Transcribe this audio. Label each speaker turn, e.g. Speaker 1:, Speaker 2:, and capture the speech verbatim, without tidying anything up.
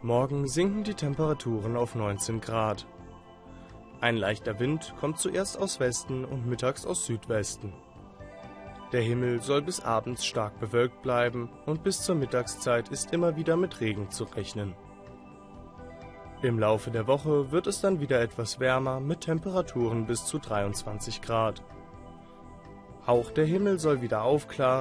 Speaker 1: Morgen sinken die Temperaturen auf neunzehn Grad. Ein leichter Wind kommt zuerst aus Westen und mittags aus Südwesten. Der Himmel soll bis abends stark bewölkt bleiben und bis zur Mittagszeit ist immer wieder mit Regen zu rechnen. Im Laufe der Woche wird es dann wieder etwas wärmer mit Temperaturen bis zu dreiundzwanzig Grad. Auch der Himmel soll wieder aufklaren.